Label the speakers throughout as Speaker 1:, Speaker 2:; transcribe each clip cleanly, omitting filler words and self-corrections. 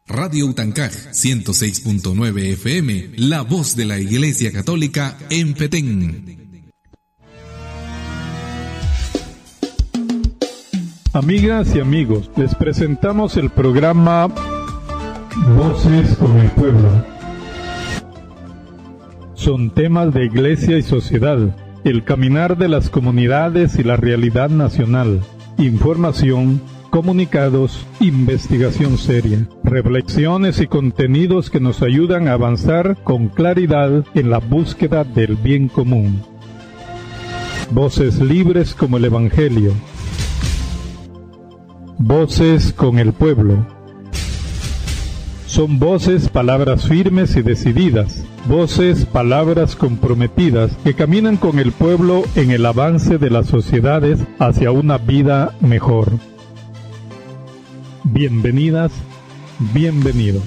Speaker 1: Radio Utancaj 106.9 FM, la voz de la Iglesia Católica en Petén.
Speaker 2: Amigas y amigos, les presentamos el programa Voces con el Pueblo. Son temas de iglesia y sociedad, el caminar de las comunidades y la realidad nacional, información, comunicados, investigación seria, reflexiones y contenidos que nos ayudan a avanzar con claridad en la búsqueda del bien común. Voces libres como el Evangelio. Voces con el pueblo. Son voces, palabras firmes y decididas, voces, palabras comprometidas que caminan con el pueblo en el avance de las sociedades hacia una vida mejor. Bienvenidas, bienvenidos.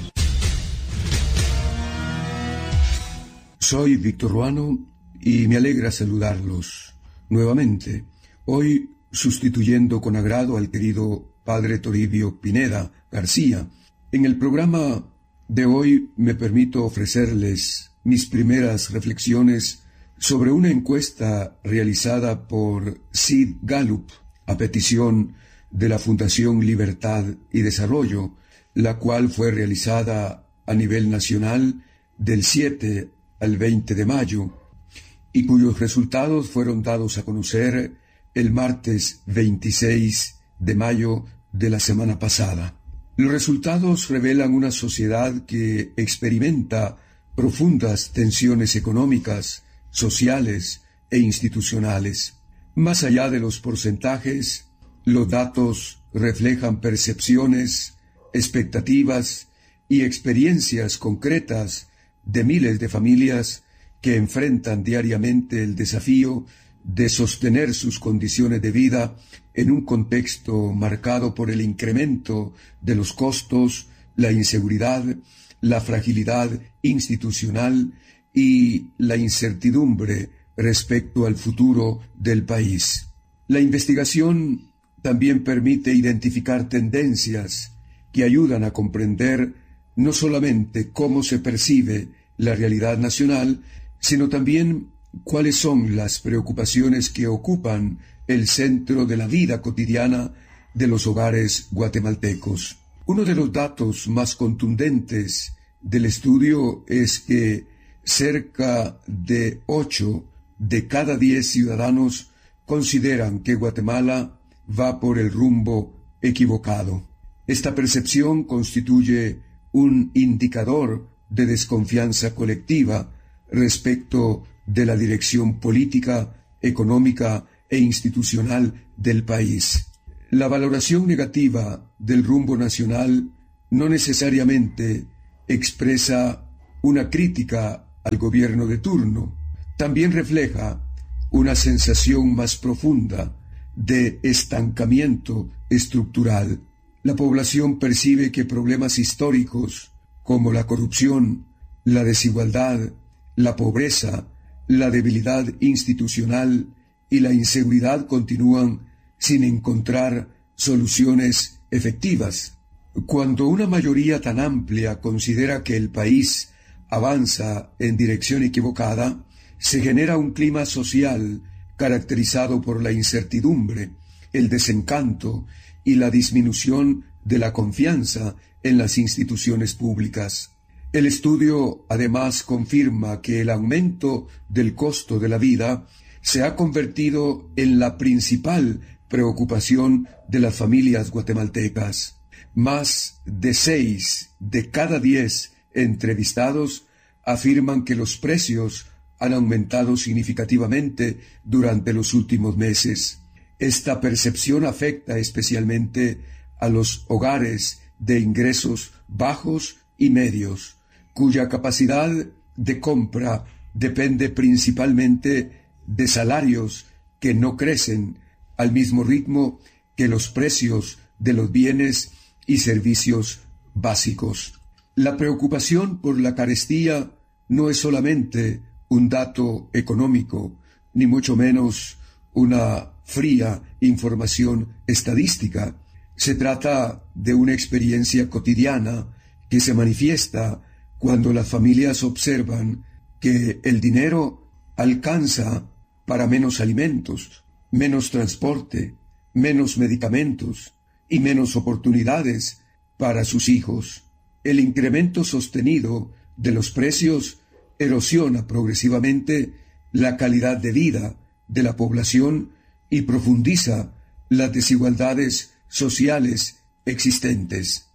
Speaker 3: Soy Víctor Ruano y me alegra saludarlos nuevamente, hoy sustituyendo con agrado al querido Padre Toribio Pineda García. En el programa de hoy me permito ofrecerles mis primeras reflexiones sobre una encuesta realizada por Sid Gallup a petición de la Fundación Libertad y Desarrollo, la cual fue realizada a nivel nacional del 7 al 20 de mayo y cuyos resultados fueron dados a conocer el martes 26 de mayo de la semana pasada. Los resultados revelan una sociedad que experimenta profundas tensiones económicas, sociales e institucionales. Más allá de los porcentajes, los datos reflejan percepciones, expectativas y experiencias concretas de miles de familias que enfrentan diariamente el desafío de sostener sus condiciones de vida en un contexto marcado por el incremento de los costos, la inseguridad, la fragilidad institucional y la incertidumbre respecto al futuro del país. La investigación también permite identificar tendencias que ayudan a comprender no solamente cómo se percibe la realidad nacional, sino también cuáles son las preocupaciones que ocupan el centro de la vida cotidiana de los hogares guatemaltecos. Uno de los datos más contundentes del estudio es que cerca de 8 de cada 10 ciudadanos consideran que Guatemala va por el rumbo equivocado. Esta percepción constituye un indicador de desconfianza colectiva respecto de la dirección política, económica e institucional del país. La valoración negativa del rumbo nacional no necesariamente expresa una crítica al gobierno de turno, también refleja una sensación más profunda de estancamiento estructural. La población percibe que problemas históricos como la corrupción, la desigualdad, la pobreza, la debilidad institucional y la inseguridad continúan sin encontrar soluciones efectivas. Cuando una mayoría tan amplia considera que el país avanza en dirección equivocada, se genera un clima social caracterizado por la incertidumbre, el desencanto y la disminución de la confianza en las instituciones públicas. El estudio además confirma que el aumento del costo de la vida se ha convertido en la principal preocupación de las familias guatemaltecas. Más de 6 de cada 10 entrevistados afirman que los precios han aumentado significativamente durante los últimos meses. Esta percepción afecta especialmente a los hogares de ingresos bajos y medios, cuya capacidad de compra depende principalmente de salarios que no crecen al mismo ritmo que los precios de los bienes y servicios básicos. La preocupación por la carestía no es solamente un dato económico, ni mucho menos una fría información estadística. Se trata de una experiencia cotidiana que se manifiesta cuando las familias observan que el dinero alcanza para menos alimentos, menos transporte, menos medicamentos y menos oportunidades para sus hijos. El incremento sostenido de los precios erosiona progresivamente la calidad de vida de la población y profundiza las desigualdades sociales existentes.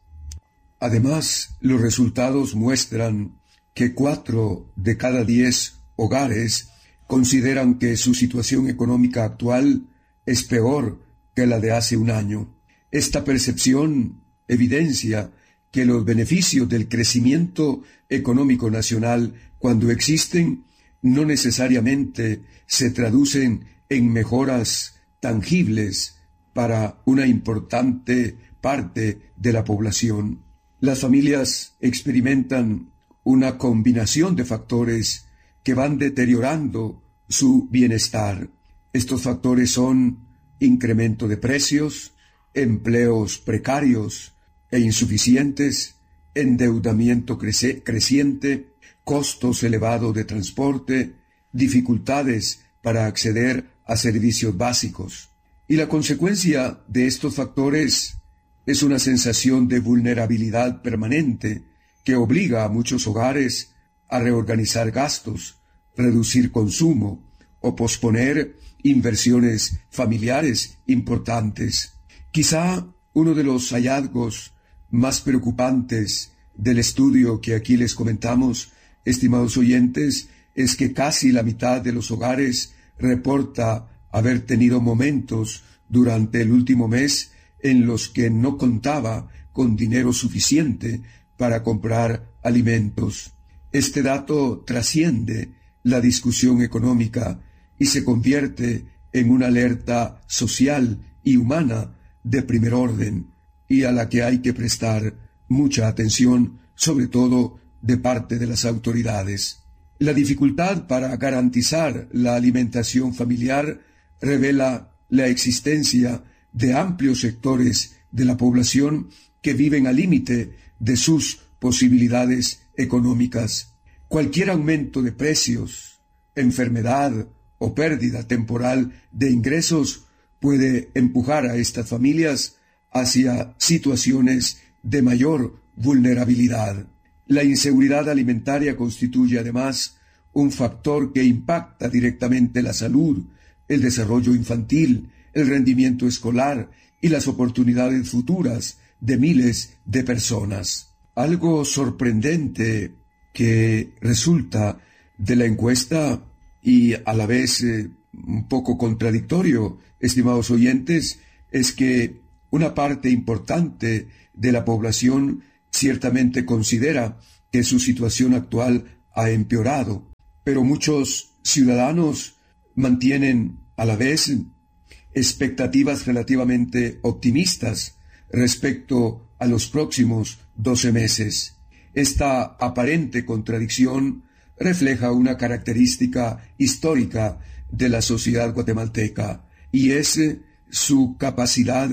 Speaker 3: Además, los resultados muestran que 4 de cada 10 hogares consideran que su situación económica actual es peor que la de hace un año. Esta percepción evidencia que los beneficios del crecimiento económico nacional, cuando existen, no necesariamente se traducen en mejoras tangibles para una importante parte de la población. Las familias experimentan una combinación de factores que van deteriorando su bienestar. Estos factores son incremento de precios, empleos precarios e insuficientes, endeudamiento creciente, costos elevados de transporte, dificultades para acceder a servicios básicos. Y la consecuencia de estos factores es una sensación de vulnerabilidad permanente que obliga a muchos hogares a reorganizar gastos, reducir consumo o posponer inversiones familiares importantes. Quizá uno de los hallazgos más preocupantes del estudio que aquí les comentamos, estimados oyentes, es que casi la mitad de los hogares reporta haber tenido momentos durante el último mes en los que no contaba con dinero suficiente para comprar alimentos. Este dato trasciende la discusión económica y se convierte en una alerta social y humana de primer orden, y a la que hay que prestar mucha atención, sobre todo de parte de las autoridades. La dificultad para garantizar la alimentación familiar revela la existencia de amplios sectores de la población que viven al límite de sus posibilidades económicas. Cualquier aumento de precios, enfermedad o pérdida temporal de ingresos puede empujar a estas familias hacia situaciones de mayor vulnerabilidad. La inseguridad alimentaria constituye además un factor que impacta directamente la salud, el desarrollo infantil, el rendimiento escolar y las oportunidades futuras de miles de personas. Algo sorprendente que resulta de la encuesta y a la vez un poco contradictorio, estimados oyentes, es que una parte importante de la población ciertamente considera que su situación actual ha empeorado, pero muchos ciudadanos mantienen a la vez expectativas relativamente optimistas respecto a los próximos 12 meses. Esta aparente contradicción refleja una característica histórica de la sociedad guatemalteca, y es su capacidad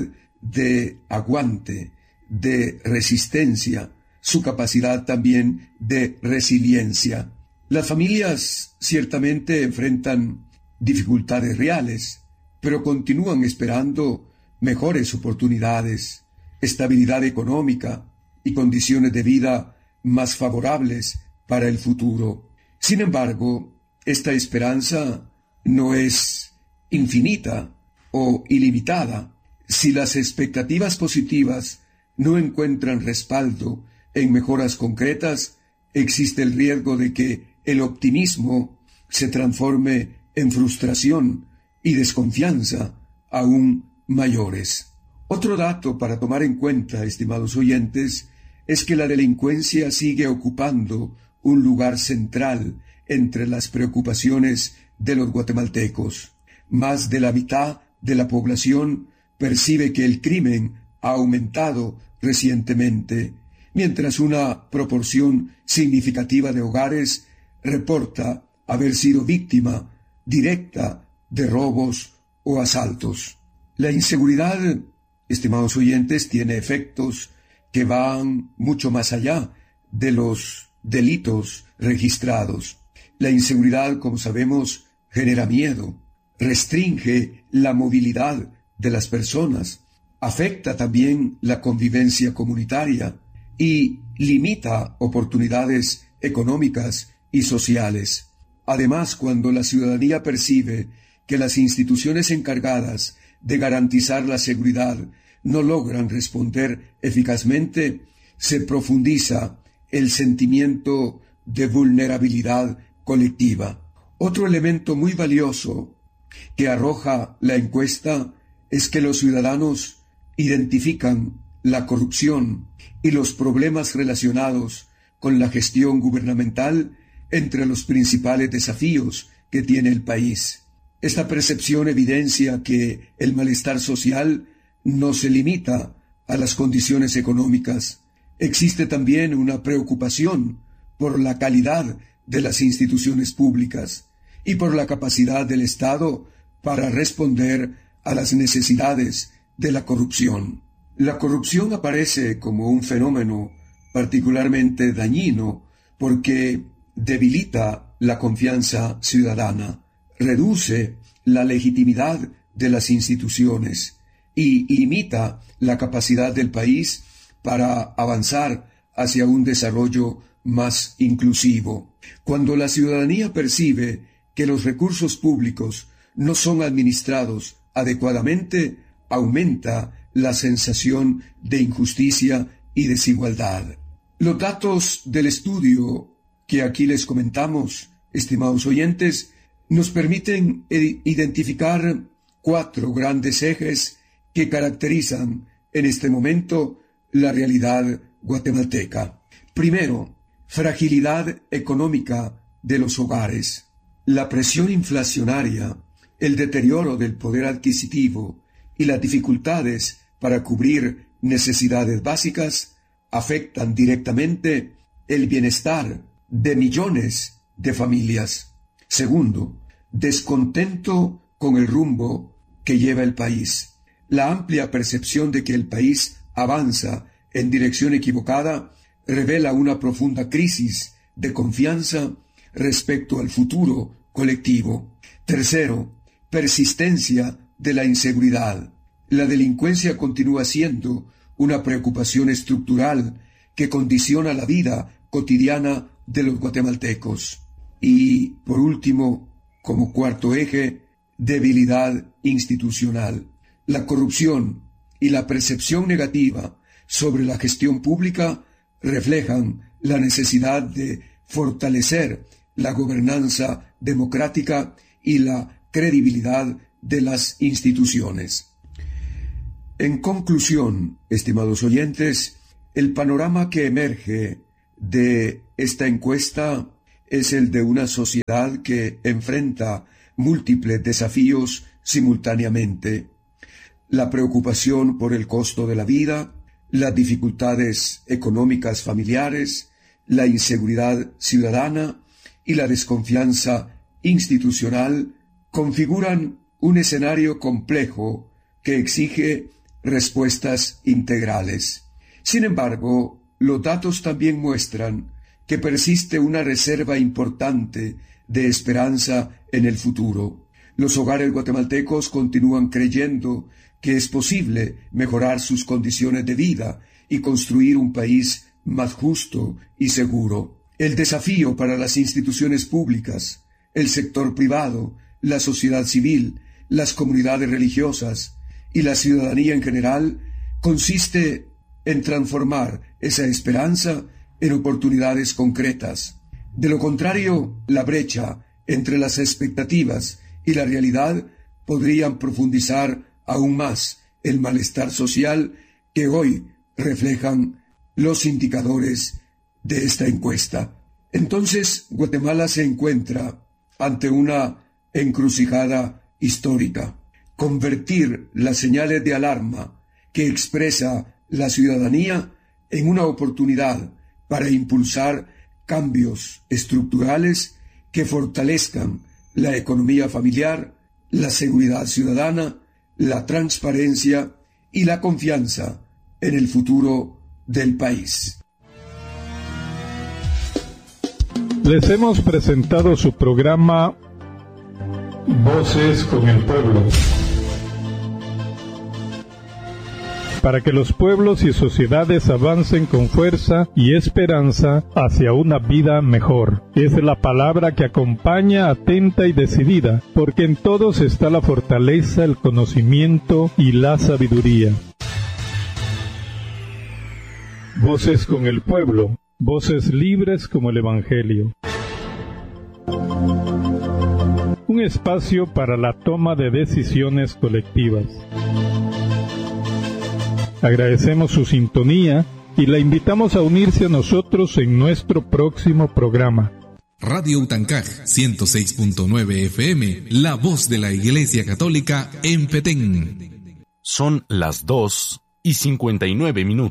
Speaker 3: de aguante, de resistencia, su capacidad también de resiliencia. Las familias ciertamente enfrentan dificultades reales, pero continúan esperando mejores oportunidades, estabilidad económica y condiciones de vida más favorables para el futuro. Sin embargo, esta esperanza no es infinita o ilimitada. Si las expectativas positivas no encuentran respaldo en mejoras concretas, existe el riesgo de que el optimismo se transforme en frustración y desconfianza aún mayores. Otro dato para tomar en cuenta, estimados oyentes, es que la delincuencia sigue ocupando un lugar central entre las preocupaciones de los guatemaltecos. Más de la mitad de la población percibe que el crimen ha aumentado recientemente, mientras una proporción significativa de hogares reporta haber sido víctima directa de robos o asaltos. La inseguridad, estimados oyentes, tiene efectos que van mucho más allá de los delitos registrados. La inseguridad, como sabemos, genera miedo, restringe la movilidad de las personas, afecta también la convivencia comunitaria y limita oportunidades económicas y sociales. Además, cuando la ciudadanía percibe que las instituciones encargadas de garantizar la seguridad no logran responder eficazmente, se profundiza el sentimiento de vulnerabilidad colectiva. Otro elemento muy valioso que arroja la encuesta es que los ciudadanos identifican la corrupción y los problemas relacionados con la gestión gubernamental entre los principales desafíos que tiene el país. Esta percepción evidencia que el malestar social no se limita a las condiciones económicas. Existe también una preocupación por la calidad de las instituciones públicas y por la capacidad del Estado para responder a las necesidades de la corrupción. La corrupción aparece como un fenómeno particularmente dañino porque debilita la confianza ciudadana, reduce la legitimidad de las instituciones y limita la capacidad del país para avanzar hacia un desarrollo más inclusivo. Cuando la ciudadanía percibe que los recursos públicos no son administrados adecuadamente, aumenta la sensación de injusticia y desigualdad. Los datos del estudio que aquí les comentamos, estimados oyentes, nos permiten identificar 4 grandes ejes que caracterizan en este momento la realidad guatemalteca. Primero, fragilidad económica de los hogares. La presión inflacionaria, el deterioro del poder adquisitivo y las dificultades para cubrir necesidades básicas afectan directamente el bienestar de millones de familias. Segundo, descontento con el rumbo que lleva el país. La amplia percepción de que el país avanza en dirección equivocada revela una profunda crisis de confianza respecto al futuro colectivo. Tercero, persistencia de la inseguridad. La delincuencia continúa siendo una preocupación estructural que condiciona la vida cotidiana de los guatemaltecos. Y, por último, como cuarto eje, debilidad institucional. La corrupción y la percepción negativa sobre la gestión pública reflejan la necesidad de fortalecer la gobernanza democrática y la credibilidad de las instituciones. En conclusión, estimados oyentes, el panorama que emerge de esta encuesta es el de una sociedad que enfrenta múltiples desafíos simultáneamente: la preocupación por el costo de la vida, las dificultades económicas familiares, la inseguridad ciudadana y la desconfianza institucional configuran un escenario complejo que exige respuestas integrales. Sin embargo, los datos también muestran que persiste una reserva importante de esperanza en el futuro. Los hogares guatemaltecos continúan creyendo que es posible mejorar sus condiciones de vida y construir un país más justo y seguro. El desafío para las instituciones públicas, el sector privado, la sociedad civil, las comunidades religiosas y la ciudadanía en general consiste en transformar esa esperanza en oportunidades concretas. De lo contrario, la brecha entre las expectativas y la realidad podrían profundizar aún más el malestar social que hoy reflejan los indicadores de esta encuesta. Entonces, Guatemala se encuentra ante una encrucijada histórica: convertir las señales de alarma que expresa la ciudadanía en una oportunidad para impulsar cambios estructurales que fortalezcan la economía familiar, la seguridad ciudadana, la transparencia y la confianza en el futuro del país.
Speaker 2: Les hemos presentado su programa Voces con el Pueblo, para que los pueblos y sociedades avancen con fuerza y esperanza hacia una vida mejor. Es la palabra que acompaña atenta y decidida, porque en todos está la fortaleza, el conocimiento y la sabiduría. Voces con el Pueblo, voces libres como el Evangelio. Un espacio para la toma de decisiones colectivas. Agradecemos su sintonía y la invitamos a unirse a nosotros en nuestro próximo programa.
Speaker 1: Radio Utancaj 106.9 FM, la voz de la Iglesia Católica en Petén.
Speaker 4: Son las 2:59.